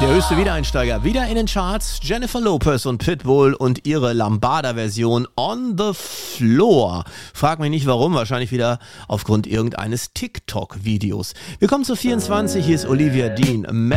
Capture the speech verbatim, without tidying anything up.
Der höchste Wiedereinsteiger wieder in den Charts. Jennifer Lopez und Pitbull und ihre Lambada-Version On the Floor. Frag mich nicht warum, wahrscheinlich wieder aufgrund irgendeines TikTok-Videos. Wir kommen zu vierundzwanzig, hier ist Olivia Dean.